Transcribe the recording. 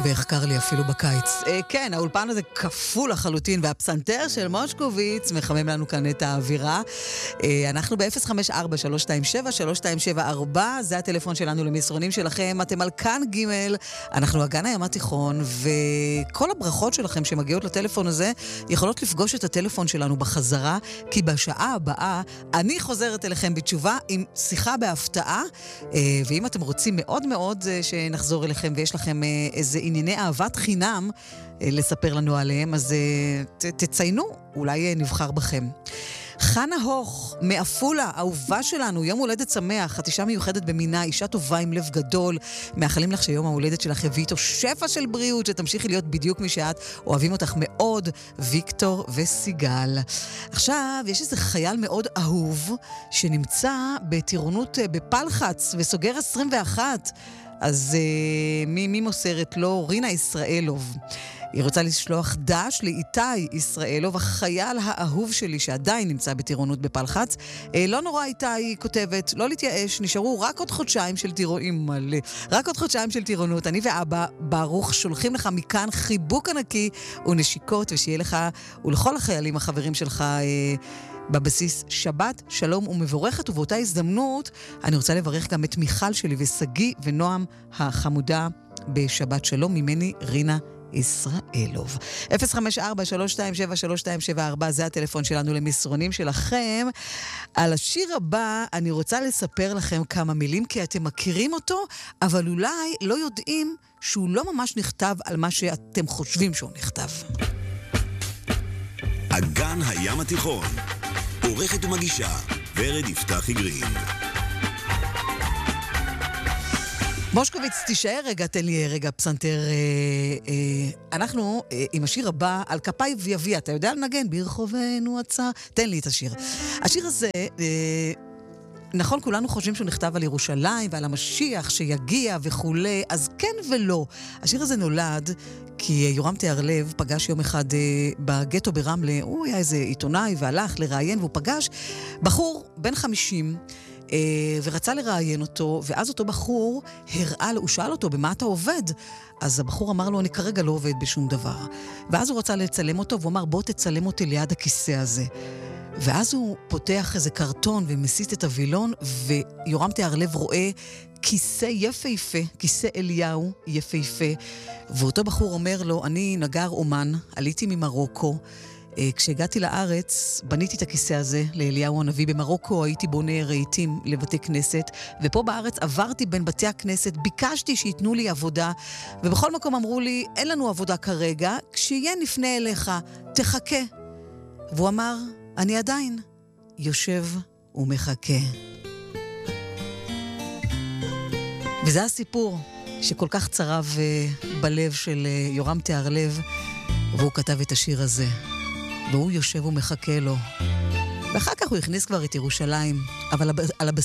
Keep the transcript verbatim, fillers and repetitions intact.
והחקר לי אפילו בקיץ. אה, כן, האולפן הזה כפול לחלוטין, והפסנתר של מושקוביץ מחמם לנו כאן את האווירה. אה, אנחנו ב-אפס חמש ארבע שלוש שתיים שבע שלוש שתיים שבע ארבע, זה הטלפון שלנו למסרונים שלכם. אתם על כאן ג', אנחנו אגן הים התיכון, וכל הברכות שלכם שמגיעות לטלפון הזה יכולות לפגוש את הטלפון שלנו בחזרה, כי בשעה הבאה אני חוזרת אליכם בתשובה עם שיחה בהפתעה, אה, ואם אתם רוצים מאוד מאוד אה, שנחזור אליכם ויש לכם אה, איזה ענייני אהבת חינם אה, לספר לנו עליהם, אז אה, ת, תציינו, אולי אה, נבחר בכם. חנה הוך, מאפולה, אהובה שלנו, יום הולדת שמח, את אישה מיוחדת במינה, אישה טובה עם לב גדול, מאחלים לך שיום ההולדת שלך יביא איתו שפע של בריאות, שתמשיכי להיות בדיוק מי שאת, אוהבים אותך מאוד, ויקטור וסיגל. עכשיו, יש איזה חייל מאוד אהוב, שנמצא בטירונות בפלחץ, וסוגר עשרים ואחת, אז uh, מי, מי מוסרת לו? רינה ישראלוב. היא רוצה לשלוח דש לאיתי ישראלוב, החייל האהוב שלי שעדיין נמצא בטירונות בפלחץ. אה, לא נורא, איתי, היא כותבת, לא להתייאש, נשארו רק עוד חודשיים של טירונות, מלא, רק עוד חודשיים של טירונות. אני ואבא ברוך שולחים לך מכאן חיבוק ענקי ונשיקות, ושיהיה לך ולכל החיילים החברים שלך אה, בבסיס שבת, שלום ומבורכת. ובאותה הזדמנות אני רוצה לברך גם את מיכל שלי וסגי ונועם החמודה בשבת שלום, ממני רינה ישראלוב. אפס חמש ארבע שלוש שתיים שבע שלוש שתיים שבע ארבע, זה הטלפון שלנו למסרונים שלכם. על השיר הבא אני רוצה לספר לכם כמה מילים, כי אתם מכירים אותו, אבל אולי לא יודעים שהוא לא ממש נכתב על מה שאתם חושבים שהוא נכתב. אגן הים התיכון, עורכת ומגישה ורד יפתחי גרין. מושקוביץ, תישאר רגע, תן לי רגע פסנתר. אה, אה, אנחנו אה, עם השיר הבא, על כפיי ויביא, אתה יודע לנגן? ברחובנו עצר, תן לי את השיר. השיר הזה, אה, נכון, כולנו חושבים שהוא נכתב על ירושלים ועל המשיח שיגיע וכולי, אז כן ולא. השיר הזה נולד כי יורם תיארלב פגש יום אחד אה, בגטו ברמלה, הוא היה איזה עיתונאי והלך לראיין, והוא פגש בחור בן חמישים, ורצה לראיין אותו, ואז אותו בחור הראה לו, הוא שאל אותו, במה אתה עובד? אז הבחור אמר לו, אני כרגע לא עובד בשום דבר. ואז הוא רצה לצלם אותו, והוא אמר, בוא תצלם אותי ליד הכיסא הזה. ואז הוא פותח איזה קרטון ומסיט את הווילון, ויורם תיארלב רואה כיסא יפהפה, כיסא אליהו יפהפה, ואותו בחור אומר לו, אני נגר אומן, עליתי ממרוקו, כשהגעתי לארץ, בניתי את הכיסא הזה לאליהו הנביא. במרוקו הייתי בונה רהיטים לבתי כנסת, ופה בארץ עברתי בין בתי הכנסת, ביקשתי שיתנו לי עבודה, ובכל מקום אמרו לי, אין לנו עבודה כרגע, כשיהיה נפנה אליך, תחכה. והוא אמר, אני עדיין יושב ומחכה. וזה הסיפור שכל כך צרב בלב של יורם תיארלב, והוא כתב את השיר הזה. והוא יושב ומחכה לו. ואחר כך הוא הכניס כבר את ירושלים, אבל על הבסיס